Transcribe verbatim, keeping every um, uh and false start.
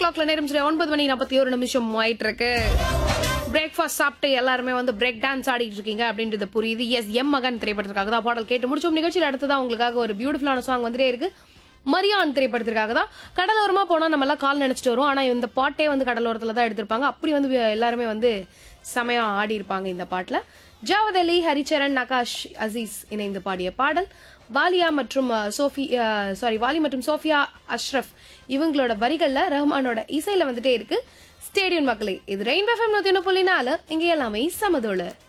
கிளாக்ல நேரம் சரி ஒன்பது மணி நாற்பத்தி ஒரு நிமிஷம் ஆயிட்டு இருக்கு. பிரேக்ஃபாஸ்ட் சாப்பிட்டு எல்லாருமே வந்து பிரேக் டான்ஸ் ஆடிட்டு இருக்கீங்க அப்படின்றது புரியுது. எஸ் எம் மகன் திரைப்படத்திற்காக தான் பாடல் கேட்டு முடிச்சோம். நிகழ்ச்சியில் அடுத்ததான் உங்களுக்காக ஒரு பியூட்டிஃபுல்லான சாங் வந்துட்டே இருக்கு. மரியான் திரைப்படத்திற்காக தான். கடலோரமா போனா நம்ம எல்லாம் கால் நினைச்சிட்டு வரும். ஆனா இந்த பாட்டே வந்து கடலோரத்துல தான் எடுத்திருப்பாங்க. அப்படி வந்து எல்லாருமே வந்து செமையா ஆடி இருப்பாங்க இந்த பாட்டுல. ஜாவத் அலி, ஹரிச்சரன், நகாஷ் அசீஸ் இணைந்து பாடிய பாடல். வாலியா மற்றும் சோஃபி சாரி வாலி மற்றும் சோஃபியா அஷ்ரஃப் இவங்களோட வரிகள்ல ரஹ்மானோட இசையில வந்துட்டே இருக்கு. ஸ்டேடியம் மக்களே, இது ரெயின்போ எஃப்எம் நூத்தி ஒன்று புள்ளி நாலு. இங்க எல்லாமே சமதோல.